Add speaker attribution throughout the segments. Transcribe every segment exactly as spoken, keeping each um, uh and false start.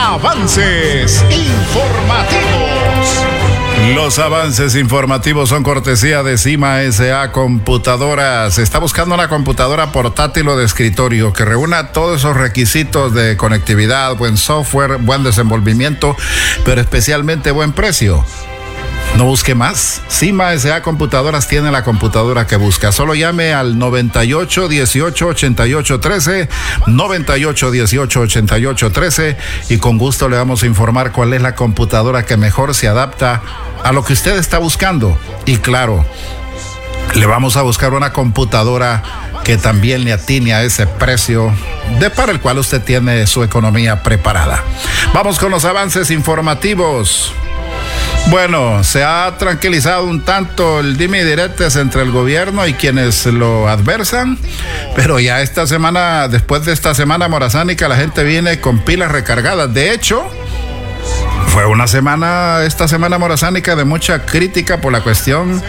Speaker 1: Avances informativos.
Speaker 2: Los avances informativos son cortesía de Cima S A Computadoras. Está buscando una computadora portátil o de escritorio que reúna todos esos requisitos de conectividad, buen software, buen desenvolvimiento, pero especialmente buen precio. No busque más. Cima S A Computadoras tiene la computadora que busca. Solo llame al noventa y ocho dieciocho ochenta y ocho trece, noventa y ocho dieciocho ochenta y ocho trece, y con gusto le vamos a informar cuál es la computadora que mejor se adapta a lo que usted está buscando. Y claro, le vamos a buscar una computadora que también le atine a ese precio de para el cual usted tiene su economía preparada. Vamos con los avances informativos. Bueno, se ha tranquilizado un tanto el dime y diretes entre el gobierno y quienes lo adversan, pero ya esta semana, después de esta semana morazánica, la gente viene con pilas recargadas. De hecho, fue una semana, esta semana morazánica, de mucha crítica por la cuestión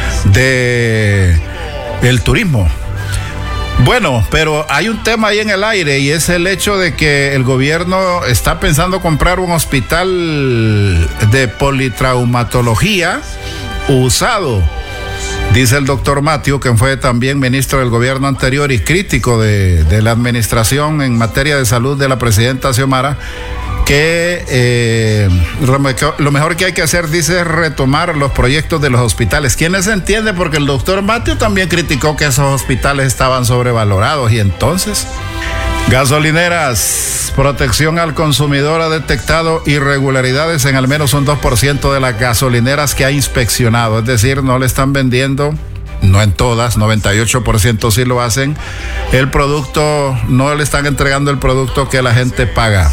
Speaker 2: de el turismo. Bueno, pero hay un tema ahí en el aire y es el hecho de que el gobierno está pensando comprar un hospital de politraumatología usado. Dice el doctor Matthew, quien fue también ministro del gobierno anterior y crítico de, de la administración en materia de salud de la presidenta Xiomara, que eh, lo mejor que hay que hacer, dice, es retomar los proyectos de los hospitales. ¿Quiénes se entiende? Porque el doctor Matthew también criticó que esos hospitales estaban sobrevalorados. Y entonces, gasolineras, protección al consumidor ha detectado irregularidades en al menos un dos por ciento de las gasolineras que ha inspeccionado. Es decir, no le están vendiendo, no en todas, noventa y ocho por ciento sí lo hacen, el producto, no le están entregando el producto que la gente paga.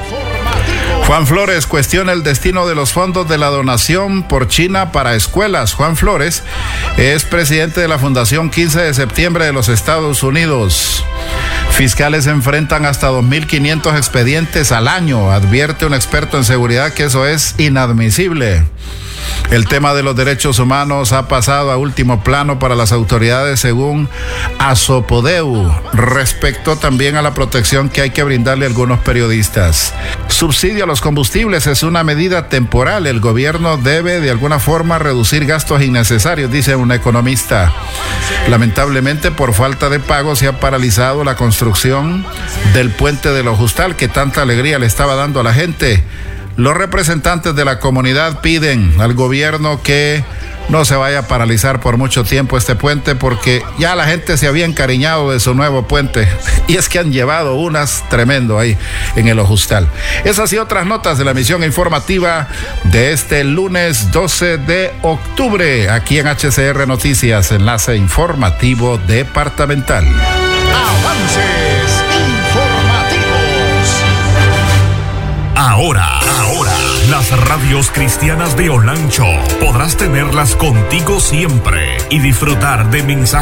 Speaker 2: Juan Flores cuestiona el destino de los fondos de la donación por China para escuelas. Juan Flores es presidente de la Fundación quince de septiembre de los Estados Unidos. Fiscales enfrentan hasta dos mil quinientos expedientes al año. Advierte un experto en seguridad que eso es inadmisible. El tema de los derechos humanos ha pasado a último plano para las autoridades, según Azopodeu, respecto también a la protección que hay que brindarle a algunos periodistas. Subsidio a los combustibles es una medida temporal. El gobierno debe de alguna forma reducir gastos innecesarios, dice un economista. Lamentablemente, por falta de pago, se ha paralizado la construcción del puente de Los Justal, que tanta alegría le estaba dando a la gente. Los representantes de la comunidad piden al gobierno que no se vaya a paralizar por mucho tiempo este puente, porque ya la gente se había encariñado de su nuevo puente. Y es que han llevado unas tremendo ahí en el Ojustal. Esas y otras notas de la emisión informativa de este lunes doce de octubre, aquí en H C R Noticias, enlace informativo departamental.
Speaker 1: Avances informativos.
Speaker 3: Ahora, ahora, las radios cristianas de Olancho podrás tenerlas contigo siempre y disfrutar de mensajes